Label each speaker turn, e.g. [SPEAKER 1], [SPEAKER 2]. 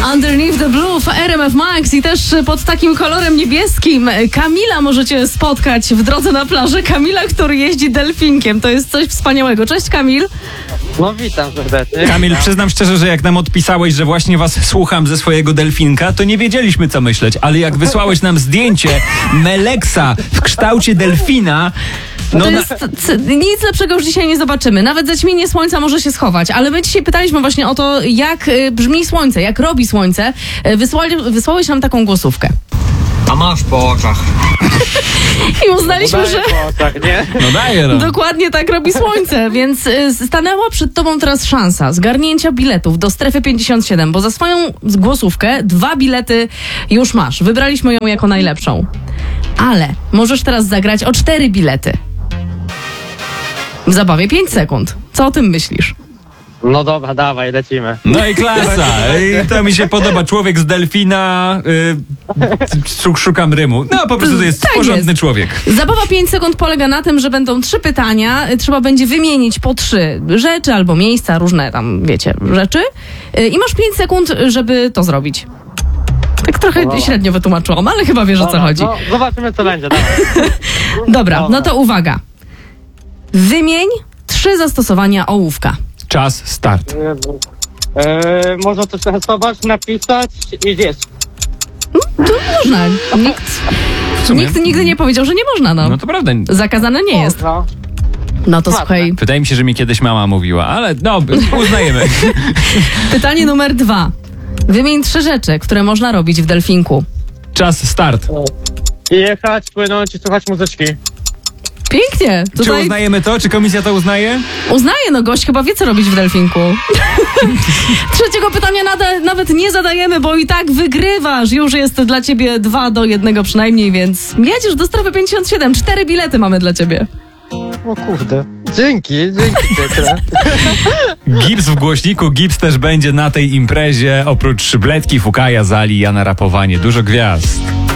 [SPEAKER 1] Underneath the Blue w RMF Max i też pod takim kolorem niebieskim Kamila możecie spotkać w drodze na plażę. Kamila, który jeździ delfinkiem. To jest coś wspaniałego. Cześć, Kamil.
[SPEAKER 2] No witam serdecznie.
[SPEAKER 3] Kamil, przyznam szczerze, że jak nam odpisałeś, że właśnie was słucham ze swojego delfinka, to nie wiedzieliśmy, co myśleć, ale jak wysłałeś nam zdjęcie Meleksa w kształcie delfina, no
[SPEAKER 1] To jest, nic lepszego już dzisiaj nie zobaczymy. Nawet zaćmienie słońca może się schować. Ale my dzisiaj pytaliśmy właśnie o to, jak brzmi słońce, jak robi słońce. Wysłałeś nam taką głosówkę.
[SPEAKER 2] A masz po oczach.
[SPEAKER 1] I uznaliśmy, że
[SPEAKER 2] Po oczach, nie?
[SPEAKER 3] no daję, no.
[SPEAKER 1] dokładnie tak robi słońce. Więc stanęła przed tobą teraz szansa zgarnięcia biletów do Strefy 57, bo za swoją głosówkę 2 bilety już masz. Wybraliśmy ją jako najlepszą. Ale możesz teraz zagrać o 4 bilety. W zabawie 5 sekund. Co o tym myślisz?
[SPEAKER 2] No dobra, dawaj, lecimy.
[SPEAKER 3] No i klasa. I to mi się podoba. Człowiek z delfina. Szukam rymu. No po prostu to jest
[SPEAKER 1] Tak
[SPEAKER 3] porządny
[SPEAKER 1] jest.
[SPEAKER 3] człowiek.
[SPEAKER 1] Zabawa 5 sekund polega na tym, że będą 3 pytania. Trzeba będzie wymienić po 3 rzeczy albo miejsca, różne tam, wiecie, rzeczy. I masz 5 sekund, żeby to zrobić. Tak trochę średnio wytłumaczyłam, ale chyba wiesz, o co
[SPEAKER 2] Dobra,
[SPEAKER 1] chodzi.
[SPEAKER 2] No, zobaczymy, co będzie, dawaj.
[SPEAKER 1] Dobra, no to uwaga. Wymień 3 zastosowania ołówka.
[SPEAKER 3] Czas, start.
[SPEAKER 2] Można coś narysować, napisać i zjeść.
[SPEAKER 1] Tu można. Nikt nigdy nie powiedział, że nie można, no.
[SPEAKER 3] No to prawda.
[SPEAKER 1] Zakazane nie jest.
[SPEAKER 2] No.
[SPEAKER 1] No to
[SPEAKER 2] Ładne.
[SPEAKER 1] słuchaj,
[SPEAKER 3] Wydaje mi się, że mi kiedyś mama mówiła, ale no, uznajemy.
[SPEAKER 1] pytanie numer 2. Wymień 3 rzeczy, które można robić w delfinku.
[SPEAKER 3] Czas, start.
[SPEAKER 2] Jechać, płynąć i słuchać muzyczki.
[SPEAKER 1] Pięknie.
[SPEAKER 3] Czy
[SPEAKER 1] Tutaj
[SPEAKER 3] uznajemy to? Czy komisja to uznaje?
[SPEAKER 1] uznaję, no gość chyba wie, co robić w delfinku. Trzeciego pytania nawet nie zadajemy, bo i tak wygrywasz. Już jest dla ciebie 2-1 przynajmniej, więc jedziesz do Strefy 57. 4 bilety mamy dla ciebie.
[SPEAKER 2] O kurde. Dzięki Piotrze.
[SPEAKER 3] Gips w głośniku, Gips też będzie na tej imprezie. Oprócz Bledki, Fukaja, Zali, Jana Rapowanie. Dużo gwiazd.